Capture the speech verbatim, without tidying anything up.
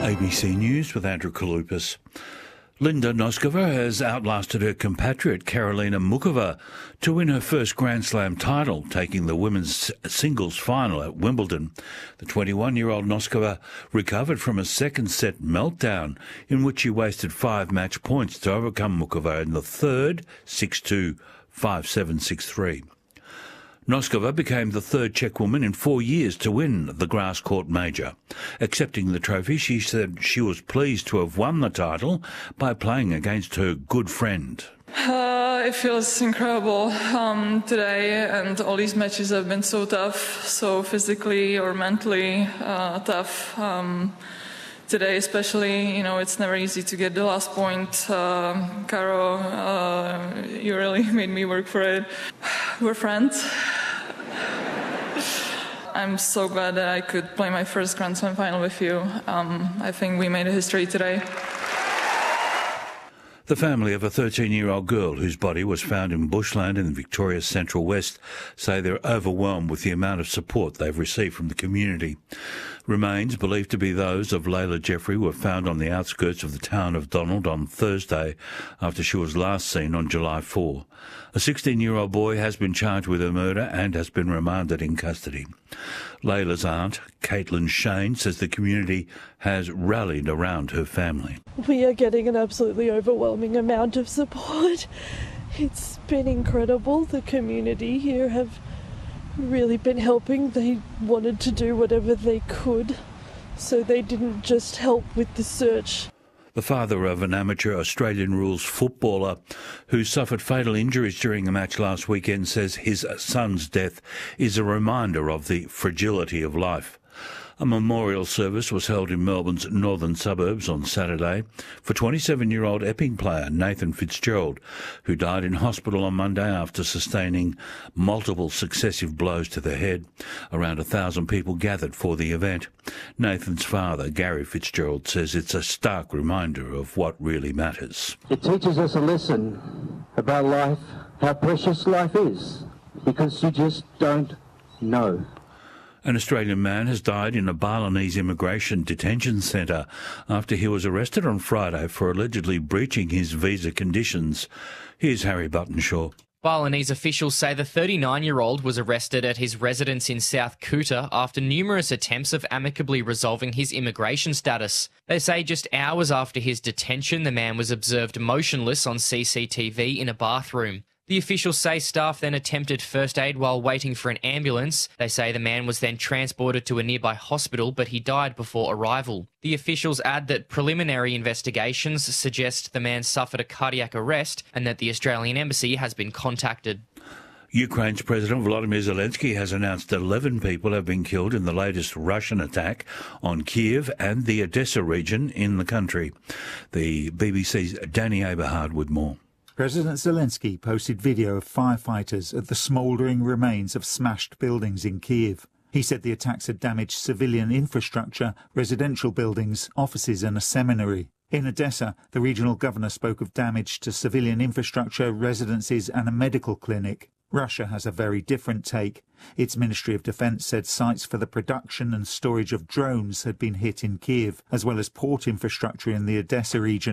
A B C News with Andrew Kalupas. Linda Noskova has outlasted her compatriot Karolina Muchova to win her first Grand Slam title, taking the women's singles final at Wimbledon. The twenty-one-year-old Noskova recovered from a second-set meltdown in which she wasted five match points to overcome Muchova in the third, six two, five seven, six three. Noskova became the third Czech woman in four years to win the grass court major. Accepting the trophy, she said she was pleased to have won the title by playing against her good friend. Uh, it feels incredible um, today, and all these matches have been so tough, so physically or mentally uh, tough. Um, today especially, you know, it's never easy to get the last point. Uh, Caro, uh, you really made me work for it. We're friends. I'm so glad that I could play my first Grand Slam final with you. Um, I think we made a history today. The family of a thirteen-year-old girl whose body was found in bushland in Victoria's Central West say they're overwhelmed with the amount of support they've received from the community. Remains believed to be those of Layla Jeffrey were found on the outskirts of the town of Donald on Thursday after she was last seen on July fourth. A sixteen-year-old boy has been charged with her murder and has been remanded in custody. Layla's aunt, Caitlin Shane, says the community has rallied around her family. We are getting an absolutely overwhelming amount of support. It's been incredible. The community here have really been helping. They wanted to do whatever they could, so they didn't just help with the search. The father of an amateur Australian rules footballer who suffered fatal injuries during a match last weekend says his son's death is a reminder of the fragility of life. A memorial service was held in Melbourne's northern suburbs on Saturday for twenty-seven-year-old Epping player Nathan Fitzgerald, who died in hospital on Monday after sustaining multiple successive blows to the head. Around a thousand people gathered for the event. Nathan's father, Gary Fitzgerald, says it's a stark reminder of what really matters. It teaches us a lesson about life, how precious life is, because you just don't know. An Australian man has died in a Balinese immigration detention centre after he was arrested on Friday for allegedly breaching his visa conditions. Here's Harry Buttonshaw. Balinese officials say the thirty-nine-year-old was arrested at his residence in South Kuta after numerous attempts of amicably resolving his immigration status. They say just hours after his detention, the man was observed motionless on C C T V in a bathroom. The officials say staff then attempted first aid while waiting for an ambulance. They say the man was then transported to a nearby hospital, but he died before arrival. The officials add that preliminary investigations suggest the man suffered a cardiac arrest and that the Australian embassy has been contacted. Ukraine's President Volodymyr Zelensky has announced eleven people have been killed in the latest Russian attack on Kiev and the Odessa region in the country. The B B C's Danny Aberhard with more. President Zelensky posted video of firefighters at the smouldering remains of smashed buildings in Kiev. He said the attacks had damaged civilian infrastructure, residential buildings, offices and a seminary. In Odessa, the regional governor spoke of damage to civilian infrastructure, residences and a medical clinic. Russia has a very different take. Its Ministry of Defence said sites for the production and storage of drones had been hit in Kiev, as well as port infrastructure in the Odessa region.